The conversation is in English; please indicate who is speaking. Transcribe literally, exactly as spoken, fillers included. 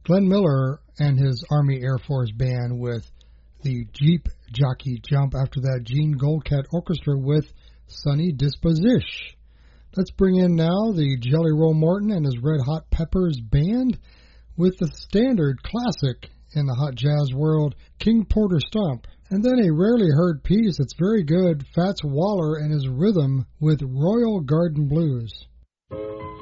Speaker 1: Glenn Miller and his Army Air Force Band with the Jeep Jockey Jump. After that, Gene Goldcat Orchestra with Sunny Disposition. Let's bring in now the Jelly Roll Morton and his Red Hot Peppers Band with the standard classic in the hot jazz world, King Porter Stomp. And then a rarely heard piece that's very good, Fats Waller and his Rhythm with Royal Garden Blues.